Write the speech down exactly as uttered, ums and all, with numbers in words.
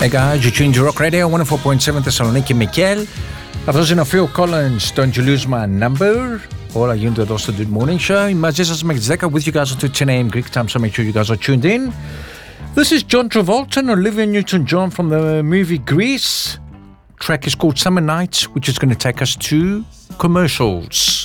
Hey guys, you're tuned to Rock Radio one oh four point seven Θεσσαλονίκη Μικέλ. Αυτός είναι ο Phil Collins, Don't You Lose My Number. Όλα γίνονται εδώ στο Good Morning Show. Μαζί σας μέχρι τις δέκα, with you guys until ten a.m. Greek time, so make sure you guys are tuned in. This is John Travolta and Olivia Newton-John from the movie Grease. The track is called Summer Nights, which is going to take us to commercials.